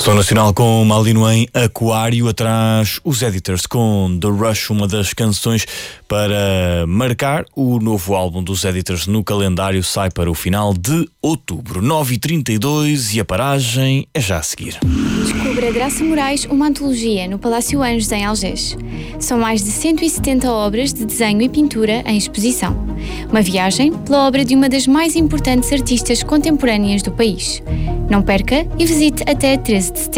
Som nacional com Malino em Aquário, atrás os Editors com The Rush, uma das canções para marcar o novo álbum dos Editors no calendário, sai para o final de outubro. 9h32 e a paragem é já a seguir. Descubra Graça Moraes, uma antologia no Palácio Anjos em Algés. São mais de 170 obras de desenho e pintura em exposição. Uma viagem pela obra de uma das mais importantes artistas contemporâneas do país. Não perca e visite até 13 de setembro.